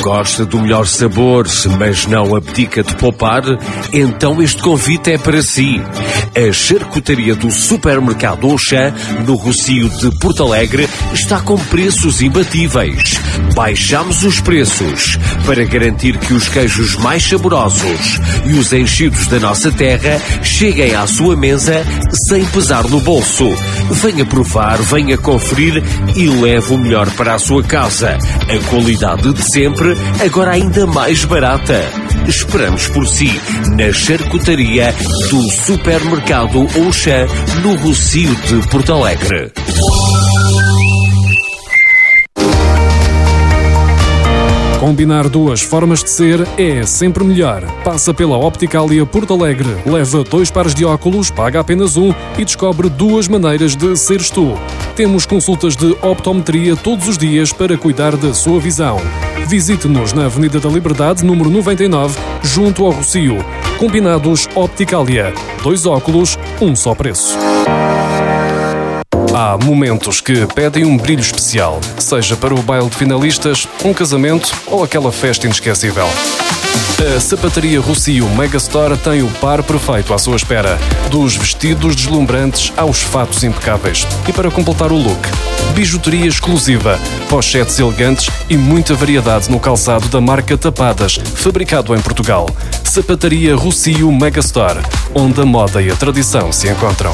Gosta do melhor sabor, mas não abdica de poupar? Então este convite é para si. A charcutaria do Supermercado Auchan, no Rocio de Porto Alegre, está com preços imbatíveis. Baixamos os preços para garantir que os queijos mais saborosos e os enchidos da nossa terra cheguem à sua mesa sem pesar no bolso. Venha provar, venha conferir e leve o melhor para a sua casa. A qualidade de sempre, agora ainda mais barata. Esperamos por si na charcutaria do Supermercado Auchan, no Rocio de Porto Alegre. Combinar duas formas de ser é sempre melhor. Passa pela Opticalia Porto Alegre, leva 2 pares de óculos, paga apenas um e descobre 2 maneiras de seres tu. Temos consultas de optometria todos os dias para cuidar da sua visão. Visite-nos na Avenida da Liberdade, número 99, junto ao Rocio. Combinados Opticalia. 2 óculos, um só preço. Há momentos que pedem um brilho especial, seja para o baile de finalistas, um casamento ou aquela festa inesquecível. A Sapataria Rocio Megastore tem o par perfeito à sua espera, dos vestidos deslumbrantes aos fatos impecáveis. E para completar o look, bijuteria exclusiva, pochetes elegantes e muita variedade no calçado da marca Tapadas, fabricado em Portugal. Sapataria Rocio Megastore, onde a moda e a tradição se encontram.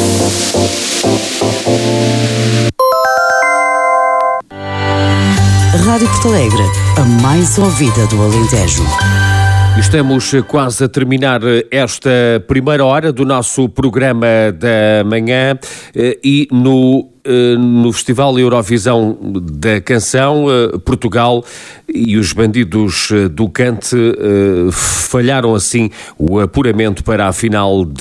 Rádio Porto Alegre, a mais ouvida do Alentejo. Estamos quase a terminar esta primeira hora do nosso programa da manhã e no Festival Eurovisão da Canção, Portugal e os Bandidos do Cante falharam assim o apuramento para a final